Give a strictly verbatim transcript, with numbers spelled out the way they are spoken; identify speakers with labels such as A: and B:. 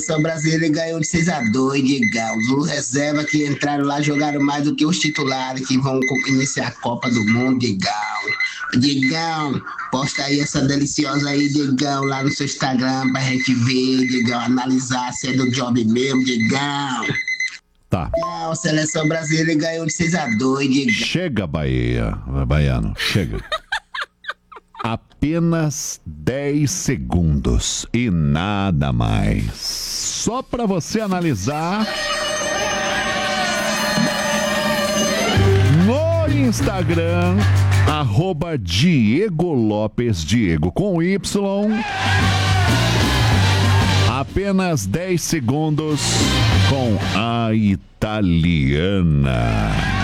A: São brasileira ganhou de seis a dois, Diegão. Os reservas que entraram lá jogaram mais do que os titulares que vão iniciar a Copa do Mundo, Diegão. Diegão, posta aí essa deliciosa aí, Diegão, lá no seu Instagram pra gente ver, Diegão, analisar se é do job mesmo, Diegão.
B: Tá.
A: A seleção brasileira ganhou de seis a dois, Diegão.
B: Chega, Bahia. Baiano, chega. Apenas dez segundos e nada mais. Só para você analisar no Instagram, arroba Diego Lopes Diego com Y. Apenas dez segundos com a italiana.